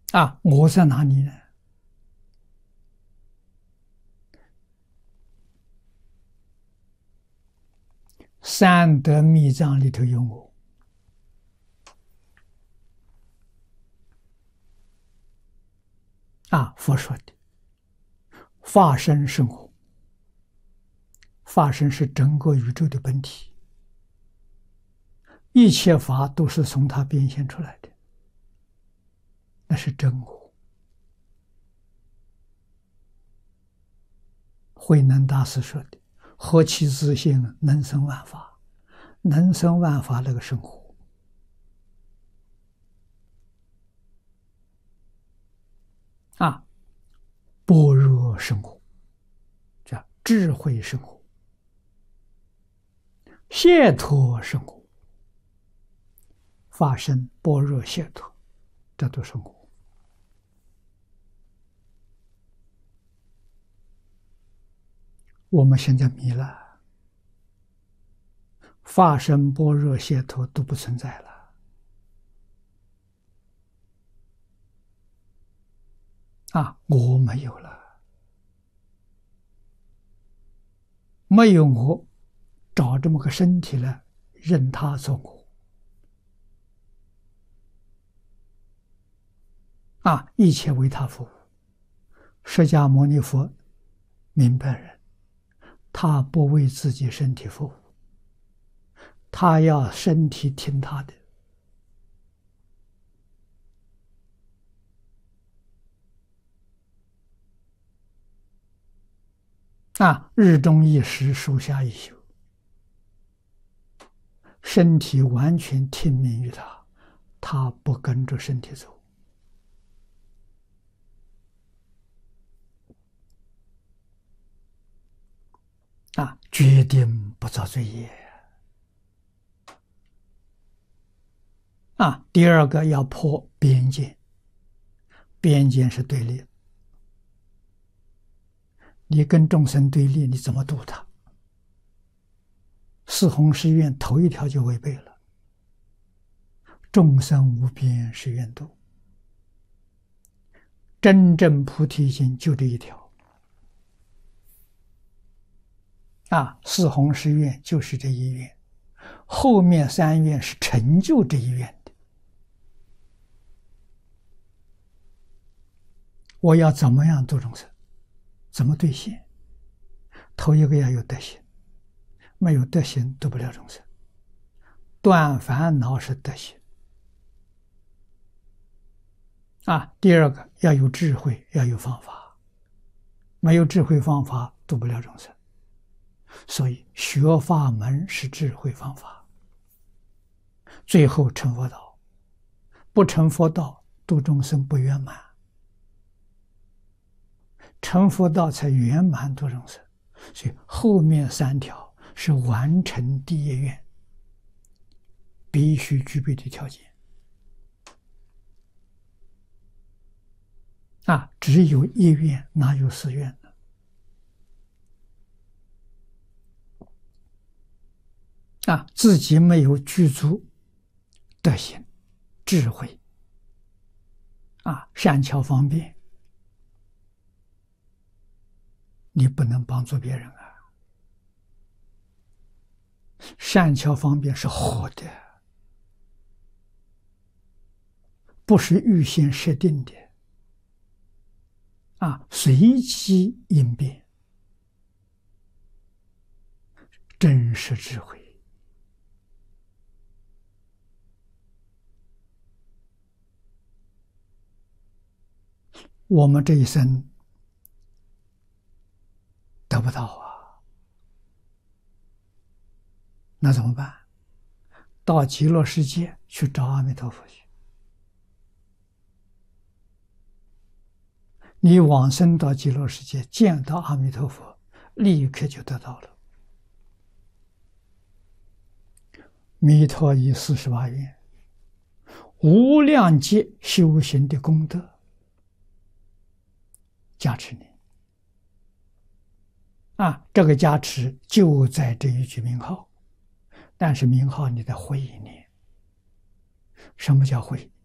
我在哪里呢？三德密藏里头有我。佛说的法身是我，法身是整个宇宙的本体，一切法都是从它变现出来的，那是真我。慧能大师说的何其自性，能生万法，能生万法那个生活。般若生活，叫智慧生活，解脱生活，法身般若解脱，这都生活。我们现在迷了，法身般若解脱都不存在了。我没有了，没有我，找这么个身体来，任他做我。一切为他服务。释迦牟尼佛明白人，他不为自己身体服务，他要身体听他的。日中一时，树下一宿，身体完全听命于他，他不跟着身体走。决定不造罪业。第二个要破边界，边界是对立。你跟众生对立，你怎么度他？四弘誓愿头一条就违背了。众生无边誓愿度，真正菩提心就这一条。四弘誓愿就是这一愿，后面三愿是成就这一愿的。我要怎么样度众生？怎么兑现？头一个要有德行，没有德行度不了众生。断烦恼是德行。第二个要有智慧，要有方法，没有智慧方法度不了众生。所以学法门是智慧方法，最后成佛道。不成佛道，度众生不圆满。成佛道才圆满度众生，所以后面三条是完成第一愿必须具备的条件。只有一愿，哪有四愿呢？自己没有具足德行、智慧，善巧方便，你不能帮助别人啊。善巧方便是活的，不是预先设定的。随机应变，真实智慧。我们这一生得不到啊，那怎么办？到极乐世界去找阿弥陀佛去。你往生到极乐世界，见到阿弥陀佛，立刻就得到了。弥陀以48愿，无量劫修行的功德加持你。这个加持就在这一句名号，但是名号你得会一念。什么叫会？